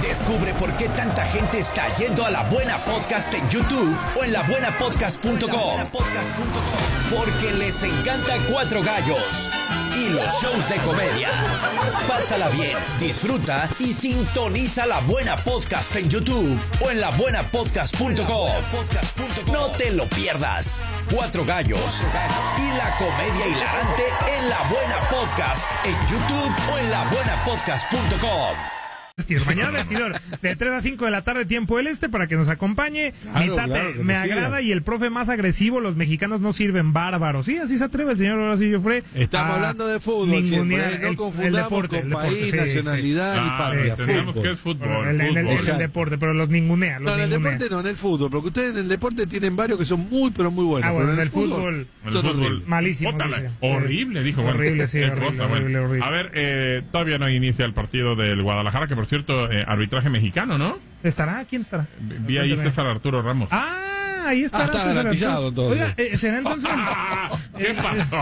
Descubre por qué tanta gente está yendo a La Buena Podcast en YouTube o en labuenapodcast.com. Porque les encanta Cuatro Gallos y los shows de comedia. Pásala bien, disfruta y sintoniza La Buena Podcast en YouTube o en labuenapodcast.com. No te lo pierdas. Cuatro Gallos y la comedia hilarante en La Buena Podcast en YouTube o en labuenapodcast.com. Mañana vestidor de 3 a 5 de la tarde, tiempo del este, para que nos acompañe. Claro, claro, me agrada, y el profe más agresivo. Los mexicanos no sirven bárbaros. Sí, así se atreve el señor Horacio Joffre. Estamos hablando de fútbol siempre, no confundamos con país, nacionalidad y patria. Tenemos que es fútbol. En el deporte, pero los ningunea. No, en el deporte no, en el fútbol, porque ustedes en el deporte tienen varios que son muy, pero muy buenos. Bueno, en el fútbol malísimo. Horrible, dijo. Horrible, sí, horrible. A ver, todavía no inicia el partido del Guadalajara, que por cierto, arbitraje mexicano, ¿no? ¿Estará? ¿Quién estará? Vi ahí César Arturo Ramos. Ahí estará. Está César garantizado Arturo. Oiga, ¿será entonces? ¿Qué pasó?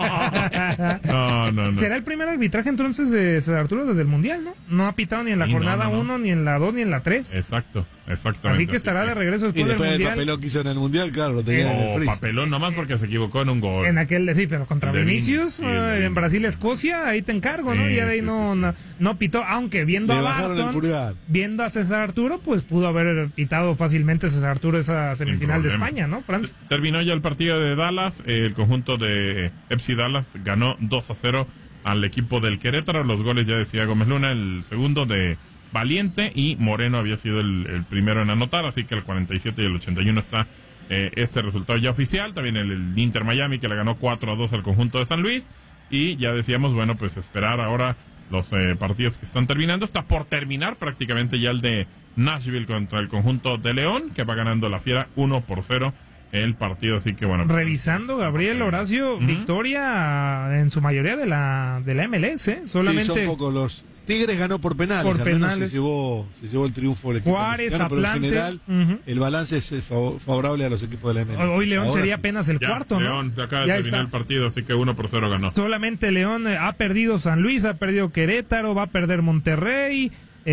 No. ¿Será el primer arbitraje entonces de César Arturo desde el Mundial, no? No ha pitado ni en la jornada 1, ni en la 2, ni en la 3. Exactamente. Así que estará de regreso después del Mundial. El papelón que hizo en el Mundial, claro, lo tenía en el freezer. Papelón nomás porque se equivocó en un gol. En aquel, sí, pero contra Vinicius, en Brasil-Escocia, ahí te encargo, ¿no? Y de ahí no pitó, aunque viendo a Barton, viendo a César Arturo, pues pudo haber pitado fácilmente César Arturo esa semifinal de España, ¿no? Francia. Terminó ya el partido de Dallas, el conjunto de FC Dallas ganó 2-0 al equipo del Querétaro. Los goles ya decía Gómez Luna, el segundo de Valiente, y Moreno había sido el primero en anotar, así que el 47 y el 81 está este resultado ya oficial. También el Inter Miami, que le ganó 4-2 al conjunto de San Luis, y ya decíamos, bueno, pues esperar ahora los partidos que están terminando. Está por terminar prácticamente ya el de Nashville contra el conjunto de León, que va ganando la Fiera 1-0 el partido, así que bueno. Revisando, Gabriel, Horacio, victoria en su mayoría de la MLS, solamente. Sí, son pocos los Tigres ganó por penales. Se llevó el triunfo del equipo Juárez, mexicano, Atlante. Pero en general, el balance es favorable a los equipos de la MLS. Hoy León ahora sería sí. apenas el cuarto, ¿no? León acaba de terminar el partido, así que 1-0 ganó. Solamente León ha perdido San Luis, ha perdido Querétaro, va a perder Monterrey,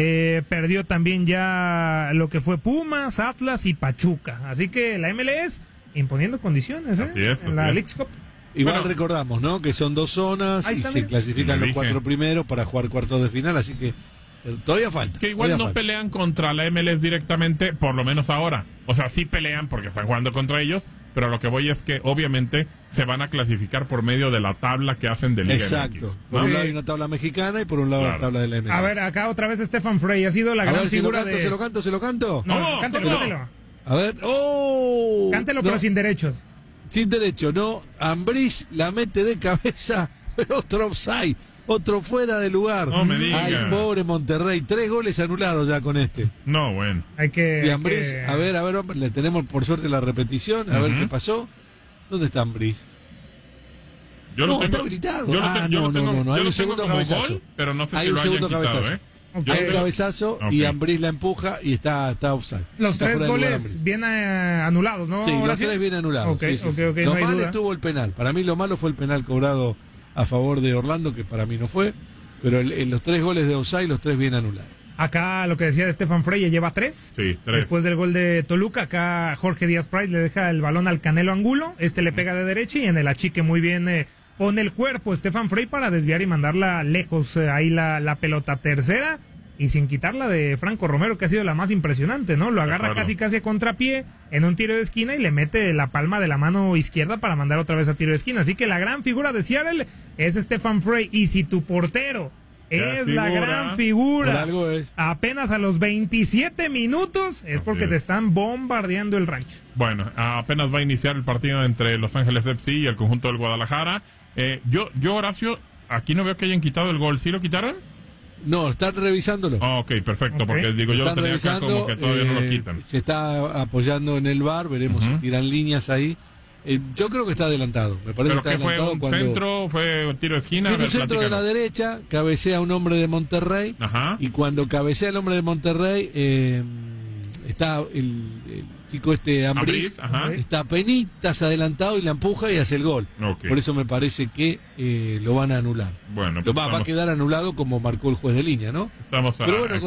perdió también ya lo que fue Pumas, Atlas y Pachuca. Así que la MLS imponiendo condiciones, Así es, en la Leagues Cup. Igual recordamos, ¿no? Que son 2 zonas y se clasifican los 4 primeros para jugar cuartos de final, así que todavía falta. Que igual no pelean contra la MLS directamente, por lo menos ahora. O sea, sí pelean porque están jugando contra ellos, pero lo que voy es que obviamente se van a clasificar por medio de la tabla que hacen de Liga Exacto. MX, ¿no? Por un lado hay una tabla mexicana y por un lado la tabla de la MLS. A ver, acá otra vez Stefan Frey ha sido la gran figura de... ¿Se lo canto? No, cántelo. A ver, cántelo, pero sin derechos. Sin derecho, no. Ambriz la mete de cabeza, pero otro offside, otro fuera de lugar. No me diga. Ay, pobre Monterrey, 3 goles anulados ya con este. No, bueno. Y Ambriz, a ver, le tenemos por suerte la repetición, a ver qué pasó. ¿Dónde está Ambriz? Está habilitado. Yo lo tengo Hay un segundo como cabezazo. Gol, pero no sé hay si un lo segundo hayan quitado, cabezazo. Hay un cabezazo y Ambriz la empuja y está offside. Los 3 goles bien anulados, ¿no? Sí, los 3 bien anulados. Lo malo estuvo el penal. Para mí lo malo fue el penal cobrado a favor de Orlando, que para mí no fue. Pero los 3 goles de offside, los 3 bien anulados. Acá lo que decía de Stefan Frey, lleva 3. Sí, 3. Después del gol de Toluca, acá Jorge Díaz Price le deja el balón al Canelo Angulo. Le pega de derecha y en el achique muy bien pone el cuerpo Stefan Frey para desviar y mandarla lejos. Ahí la pelota tercera. Y sin quitarla de Franco Romero, que ha sido la más impresionante, ¿no? Lo agarra casi a contrapié en un tiro de esquina y le mete la palma de la mano izquierda para mandar otra vez a tiro de esquina. Así que la gran figura de Seattle es Stefan Frey. Y si tu portero es la gran figura, apenas a los 27 minutos, es porque te están bombardeando el rancho. Bueno, apenas va a iniciar el partido entre Los Ángeles FC y el conjunto del Guadalajara. Yo, Horacio, aquí no veo que hayan quitado el gol. ¿Sí lo quitaron? No, están revisándolo. Ok, perfecto, porque digo, yo lo tenía acá como que todavía no lo quitan. Se está apoyando en el VAR, veremos si tiran líneas ahí. Yo creo que está adelantado. Me parece ¿Pero que fue un centro? ¿Fue un tiro de esquina? Un centro de la derecha, cabecea un hombre de Monterrey. Y cuando cabecea el hombre de Monterrey, está el chico Ambriz, está penitas adelantado y la empuja y hace el gol. Por eso me parece que lo van a anular. Bueno, va a quedar anulado como marcó el juez de línea, ¿no? Pero bueno,